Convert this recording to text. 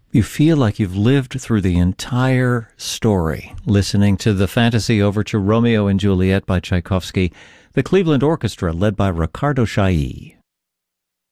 You feel like you've lived through the entire story, listening to the fantasy overture Romeo and Juliet by Tchaikovsky, the Cleveland Orchestra led by Ricardo Chailly.